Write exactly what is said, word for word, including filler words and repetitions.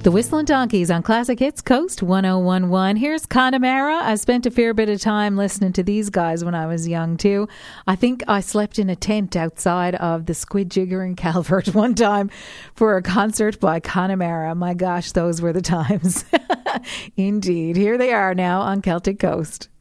The Whistling Donkeys on Classic Hits Coast one oh one one. Here's Connemara. I spent a fair bit of time listening to these guys when I was young too. I think I slept in a tent outside of the Squid Jigger in Calvert one time for a concert by Connemara. My gosh, those were the times. Indeed. Here they are now on Celtic Coast.